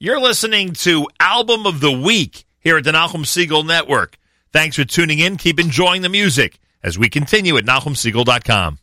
You're listening to Album of the Week here at the Nachum Segal Network. Thanks for tuning in. Keep enjoying the music as we continue at NachumSegal.com.